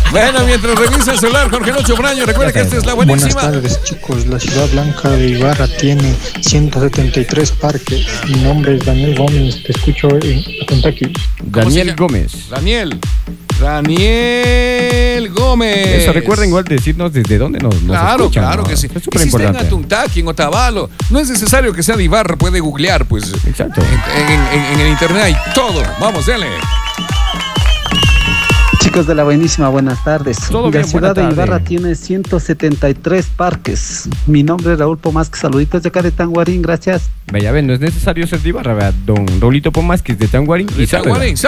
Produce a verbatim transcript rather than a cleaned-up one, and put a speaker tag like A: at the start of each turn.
A: Bueno, mientras revisa el celular, Jorge Lucho Braño, recuerda que esta es la buenísima.
B: Buenas tardes, chicos. La ciudad blanca de Ibarra tiene ciento setenta y tres parques. Mi nombre es Daniel Gómez. Te escucho en Kentucky.
C: Daniel Gómez.
A: Daniel. Daniel Gómez.
C: Eso, recuerden igual decirnos desde dónde nos, nos
A: Claro,
C: escuchan,
A: claro
C: ¿no?
A: que sí.
C: Es
A: Y
C: súper
A: si está en
C: importante.
A: Atuntaqui, en Otavalo, no es necesario que sea de Ibarra, puede googlear, pues.
C: Exacto.
A: En, en- en- en el internet hay todo. Vamos, dele.
D: Chicos de la buenísima, buenas tardes.
C: Todo
D: la
C: bien,
D: ciudad
C: buena
D: de
C: tarde.
D: Ibarra tiene ciento setenta y tres parques. Mi nombre es Raúl Pomasque, saluditos de acá de Tanguarín, gracias.
C: Vaya, ven, no es necesario ser de Ibarra, vea. Don Raulito Pomás, que es de Tanguarín, y
A: De
C: sabe,
A: Tahuarín,